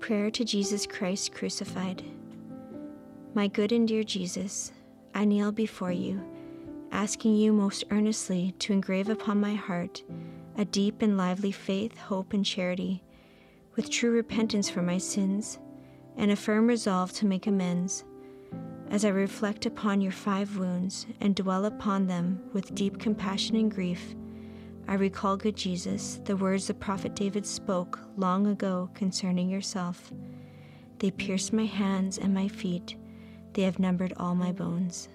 Prayer to Jesus Christ crucified. My good and dear Jesus, I kneel before you, asking you most earnestly to engrave upon my heart a deep and lively faith, hope, and charity, with true repentance for my sins, and a firm resolve to make amends. As I reflect upon your 5 wounds and dwell upon them with deep compassion and grief, I recall, good Jesus, the words the prophet David spoke long ago concerning yourself. They pierced my hands and my feet. They have numbered all my bones.